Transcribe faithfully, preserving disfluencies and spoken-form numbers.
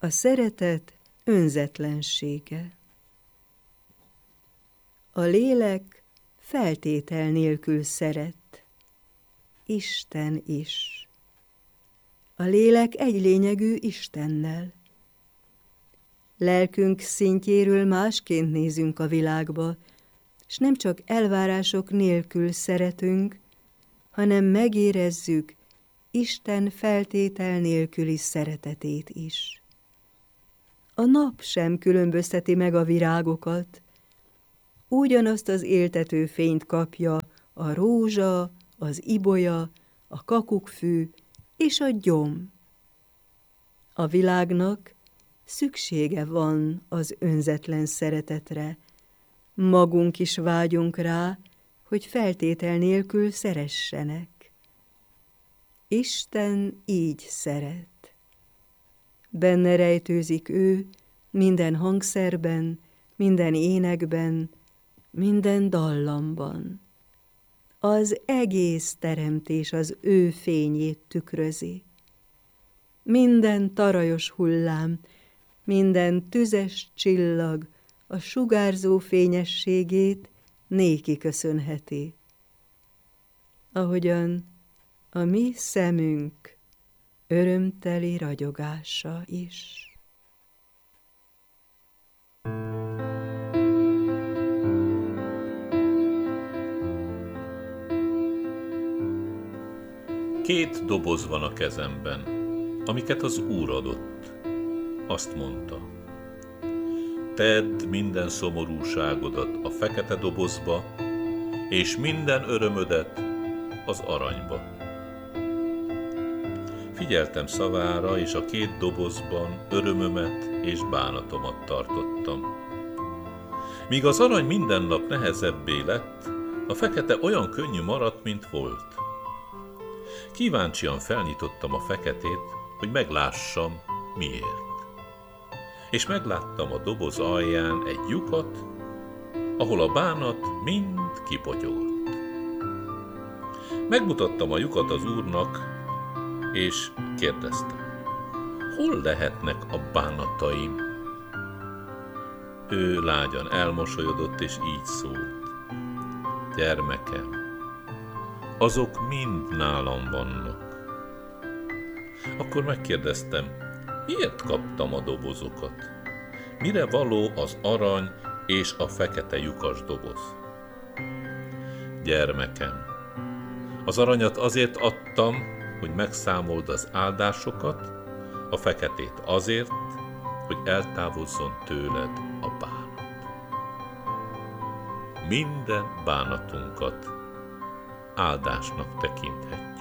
A szeretet önzetlensége. A lélek feltétel nélkül szeret, Isten is. A lélek egy lényegű Istennel. Lelkünk szintjéről másként nézünk a világba, s nem csak elvárások nélkül szeretünk, hanem megérezzük Isten feltétel nélküli szeretetét is. A nap sem különbözteti meg a virágokat, ugyanazt az éltető fényt kapja a rózsa, az ibolya, a kakukkfű és a gyom. A világnak szüksége van az önzetlen szeretetre, magunk is vágyunk rá, hogy feltétel nélkül szeressenek. Isten így szeret. Benne rejtőzik ő minden hangszerben, minden énekben, minden dallamban. Az egész teremtés az ő fényét tükrözi. Minden tarajos hullám, minden tüzes csillag a sugárzó fényességét néki köszönheti. Ahogyan a mi szemünk örömteli ragyogása is. Két doboz van a kezemben, amiket az Úr adott. Azt mondta: tedd minden szomorúságodat a fekete dobozba, és minden örömödet az aranyba. Figyeltem szavára, és a két dobozban örömömet és bánatomat tartottam. Míg az arany minden nap nehezebbé lett, a fekete olyan könnyű maradt, mint volt. Kíváncsian felnyitottam a feketét, hogy meglássam, miért. És megláttam a doboz alján egy lyukat, ahol a bánat mind kipotyogott. Megmutattam a lyukat az Úrnak, és kérdeztem: hol lehetnek a bánataim? Ő lágyan elmosolyodott, és így szólt: gyermekem, azok mind nálam vannak. Akkor megkérdeztem: miért kaptam a dobozokat? Mire való az arany és a fekete lyukas doboz? Gyermekem, az aranyat azért adtam, hogy megszámold az áldásokat, a feketét azért, hogy eltávozzon tőled a bánat. Minden bánatunkat áldásnak tekinthetjük.